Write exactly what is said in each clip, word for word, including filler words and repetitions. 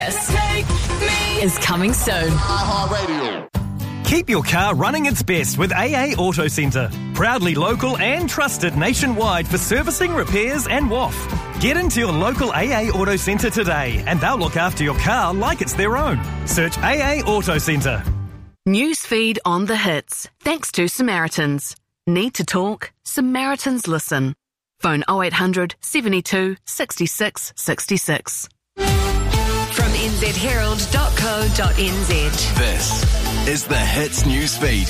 Is coming soon. Keep your car running its best with A A Auto Centre. Proudly local and trusted nationwide for servicing, repairs and W O F. Get into your local A A Auto Centre today and they'll look after your car like it's their own. Search A A Auto Centre. Newsfeed on the hits. Thanks to Samaritans. Need to talk? Samaritans listen. Phone oh eight hundred, seventy-two, sixty-six, sixty-six. From n z herald dot co dot n z. This is the Hits Newsfeed.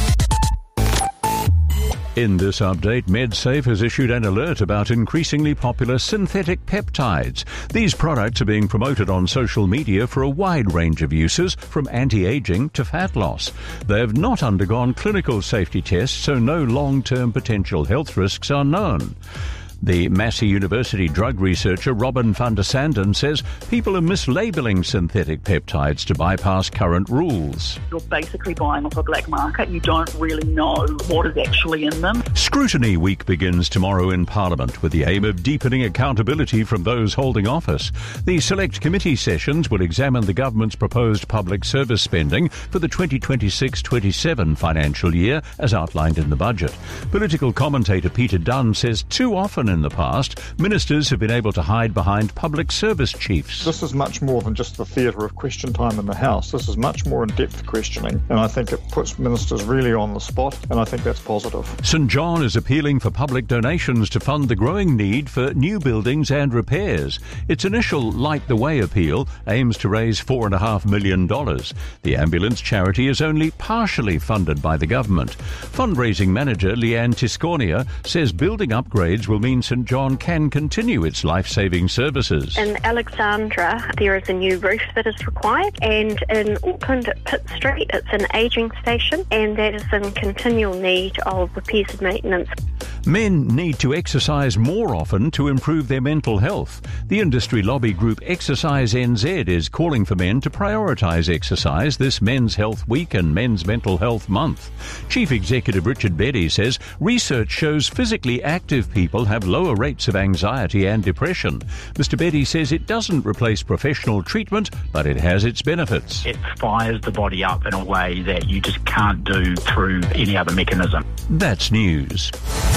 In this update, MedSafe has issued an alert about increasingly popular synthetic peptides. These products are being promoted on social media for a wide range of uses, from anti-aging to fat loss. They have not undergone clinical safety tests, so no long-term potential health risks are known. The Massey University drug researcher Robin van der Sanden says people are mislabelling synthetic peptides to bypass current rules. You're basically buying off a black market. You don't really know what is actually in them. Scrutiny Week begins tomorrow in Parliament with the aim of deepening accountability from those holding office. The select committee sessions will examine the government's proposed public service spending for the twenty twenty-six twenty-seven financial year as outlined in the budget. Political commentator Peter Dunn says too often in the past, ministers have been able to hide behind public service chiefs. This is much more than just the theatre of question time in the House. This is much more in-depth questioning, and I think it puts ministers really on the spot, and I think that's positive. St John is appealing for public donations to fund the growing need for new buildings and repairs. Its initial Light the Way appeal aims to raise four point five million dollars. The ambulance charity is only partially funded by the government. Fundraising manager Leanne Tiscornia says building upgrades will mean St John can continue its life-saving services. In Alexandra, there is a new roof that is required, and in Auckland at Pitt Street, it's an ageing station, and that is in continual need of repairs and maintenance. Men need to exercise more often to improve their mental health. The industry lobby group Exercise N Z is calling for men to prioritise exercise this Men's Health Week and Men's Mental Health Month. Chief Executive Richard Beddy says research shows physically active people have lower rates of anxiety and depression. Mister Beddy says it doesn't replace professional treatment, but it has its benefits. It fires the body up in a way that you just can't do through any other mechanism. That's news.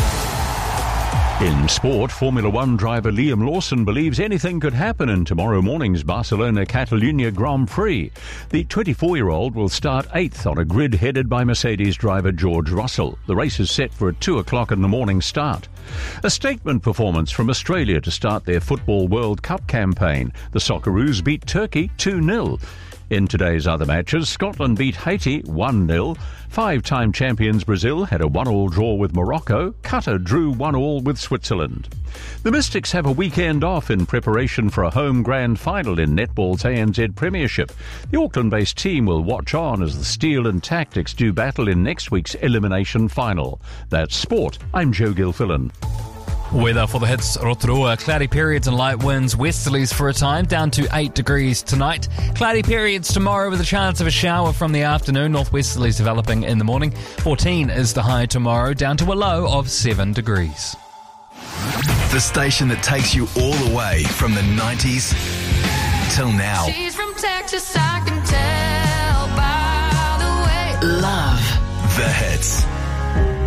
In sport, Formula One driver Liam Lawson believes anything could happen in tomorrow morning's Barcelona-Catalunya Grand Prix. The twenty-four-year-old will start eighth on a grid headed by Mercedes driver George Russell. The race is set for a two o'clock in the morning start. A statement performance from Australia to start their Football World Cup campaign. The Socceroos beat Turkey two nil. In today's other matches, Scotland beat Haiti one nil. Five-time champions Brazil had a one-all draw with Morocco. Qatar drew one all with Switzerland. The Mystics have a weekend off in preparation for a home grand final in netball's A N Z Premiership. The Auckland-based team will watch on as the Steel and Tactics do battle in next week's elimination final. That's sport. I'm Joe Gilfillan. Weather for the hits, Rotorua. Cloudy periods and light winds, westerlies for a time, down to eight degrees tonight. Cloudy periods tomorrow with a chance of a shower from the afternoon, northwesterlies developing in the morning. fourteen is the high tomorrow, down to a low of seven degrees. The station that takes you all the way from the nineties till now. She's from Texas, I can tell by the way. Love the hits.